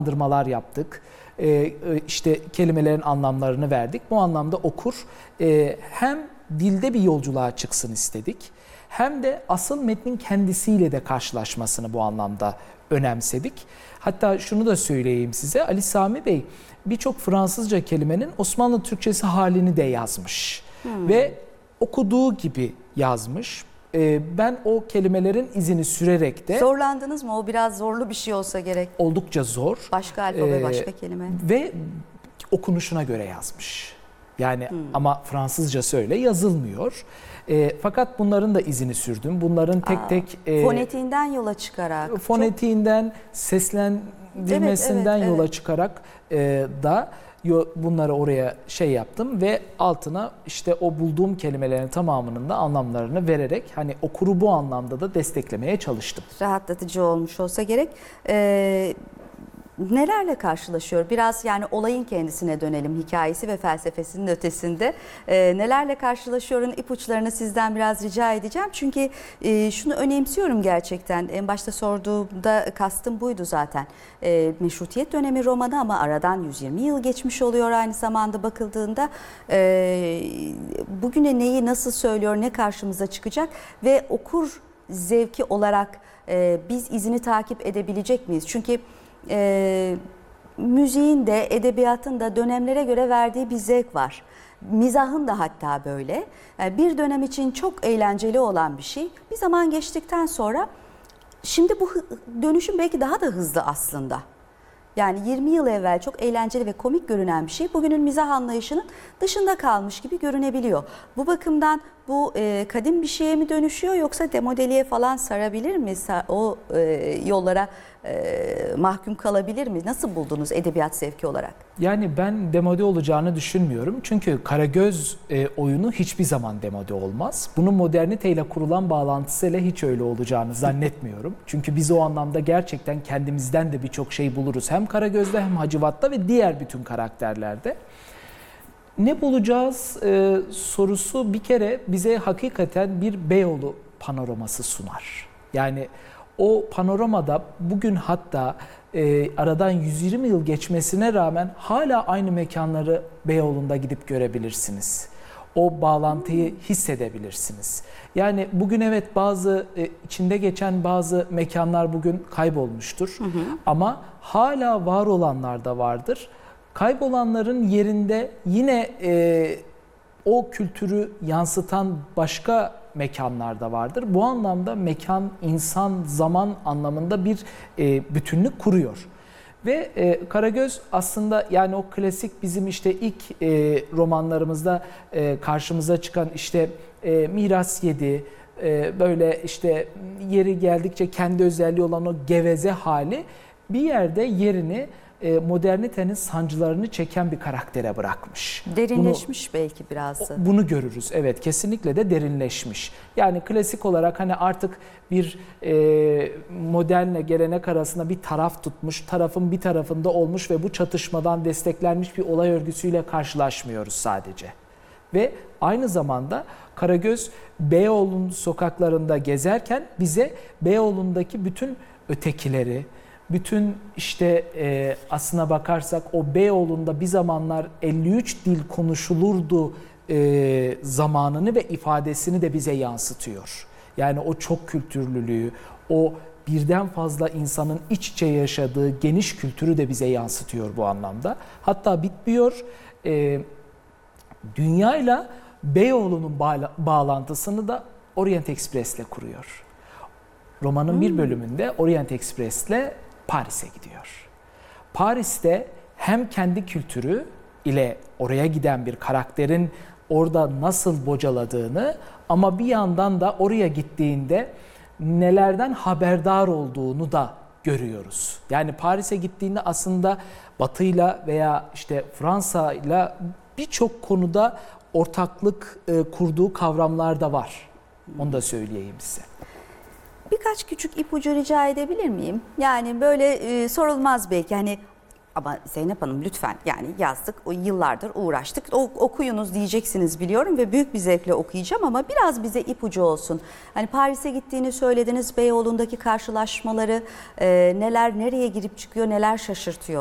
Andırmalar yaptık. İşte kelimelerin anlamlarını verdik. Bu anlamda okur hem dilde bir yolculuğa çıksın istedik, hem de asıl metnin kendisiyle de karşılaşmasını bu anlamda önemsedik. Hatta şunu da söyleyeyim size, Ali Sami Bey birçok Fransızca kelimenin Osmanlı Türkçesi halini de yazmış. Ve okuduğu gibi yazmış. Ben o kelimelerin izini sürerek de... Zorlandınız mı? O biraz zorlu bir şey olsa gerek. Oldukça zor. Başka alfabe, başka kelime. Ve okunuşuna göre yazmış. Yani ama Fransızcası öyle yazılmıyor. Fakat bunların da izini sürdüm. Bunların tek tek... Fonetiğinden yola çıkarak. Fonetiğinden, seslendirmesinden Evet. yola çıkarak da bunları oraya yaptım ve altına işte o bulduğum kelimelerin tamamının da anlamlarını vererek hani okuru bu anlamda da desteklemeye çalıştım. Rahatlatıcı olmuş olsa gerek. Nelerle karşılaşıyor? Biraz yani olayın kendisine dönelim, hikayesi ve felsefesinin ötesinde. Nelerle karşılaşıyorun ipuçlarını sizden biraz rica edeceğim. Çünkü şunu önemsiyorum gerçekten. En başta sorduğumda kastım buydu zaten. Meşrutiyet dönemi romanı ama aradan 120 yıl geçmiş oluyor aynı zamanda bakıldığında. Bugüne neyi nasıl söylüyor, ne karşımıza çıkacak ve okur zevki olarak biz izini takip edebilecek miyiz? Çünkü müziğin de edebiyatın da dönemlere göre verdiği bir zevk var. Mizahın da hatta böyle. Yani bir dönem için çok eğlenceli olan bir şey. Bir zaman geçtikten sonra şimdi bu dönüşüm belki daha da hızlı aslında. Yani 20 yıl evvel çok eğlenceli ve komik görünen bir şey bugünün mizah anlayışının dışında kalmış gibi görünebiliyor. Bu bakımdan bu kadim bir şeye mi dönüşüyor yoksa demodeliğe falan sarabilir mi? O yollara mahkum kalabilir mi? Nasıl buldunuz edebiyat zevki olarak? Yani ben demode olacağını düşünmüyorum. Çünkü Karagöz oyunu hiçbir zaman demode olmaz. Bunun moderniteyle kurulan bağlantısıyla hiç öyle olacağını zannetmiyorum. Çünkü biz o anlamda gerçekten kendimizden de birçok şey buluruz. Hem Karagöz'de hem Hacivat'ta ve diğer bütün karakterlerde. Ne bulacağız sorusu bir kere bize hakikaten bir Beyoğlu panoraması sunar. Yani o panoramada bugün hatta aradan 120 yıl geçmesine rağmen hala aynı mekanları Beyoğlu'nda gidip görebilirsiniz. O bağlantıyı hissedebilirsiniz. Yani bugün evet bazı içinde geçen bazı mekanlar bugün kaybolmuştur. Ama hala var olanlar da vardır. Kaybolanların yerinde yine o kültürü yansıtan başka mekanlar da vardır. Bu anlamda mekan, insan, zaman anlamında bir bütünlük kuruyor. Ve Karagöz aslında yani o klasik bizim işte ilk romanlarımızda karşımıza çıkan işte Miras Yedi, böyle işte yeri geldikçe kendi özelliği olan o geveze hali bir yerde yerini modernitenin sancılarını çeken bir karaktere bırakmış. Derinleşmiş belki biraz. Bunu görürüz. Evet, kesinlikle de derinleşmiş. Yani klasik olarak hani artık bir modernle gelenek arasında bir taraf tutmuş, tarafın bir tarafında olmuş ve bu çatışmadan desteklenmiş bir olay örgüsüyle karşılaşmıyoruz sadece. Ve aynı zamanda Karagöz Beyoğlu'nun sokaklarında gezerken bize Beyoğlu'ndaki bütün ötekileri, bütün işte aslına bakarsak o Beyoğlu'nda bir zamanlar 53 dil konuşulurdu zamanını ve ifadesini de bize yansıtıyor. Yani o çok kültürlülüğü, o birden fazla insanın iç içe yaşadığı geniş kültürü de bize yansıtıyor bu anlamda. Hatta bitmiyor, dünyayla Beyoğlu'nun bağlantısını da Orient Express'le kuruyor. Romanın bir bölümünde Orient Express'le Paris'e gidiyor. Paris'te hem kendi kültürü ile oraya giden bir karakterin orada nasıl bocaladığını ama bir yandan da oraya gittiğinde nelerden haberdar olduğunu da görüyoruz. Yani Paris'e gittiğinde aslında Batı'yla veya işte Fransa'yla birçok konuda ortaklık kurduğu kavramlar da var. Onu da söyleyeyim size. Birkaç küçük ipucu rica edebilir miyim? Yani böyle sorulmaz belki hani Ama Zeynep Hanım lütfen, yani yazdık, o yıllardır uğraştık, okuyunuz diyeceksiniz biliyorum ve büyük bir zevkle okuyacağım ama biraz bize ipucu olsun. Hani Paris'e gittiğini söylediniz, Beyoğlu'ndaki karşılaşmaları neler, nereye girip çıkıyor, neler şaşırtıyor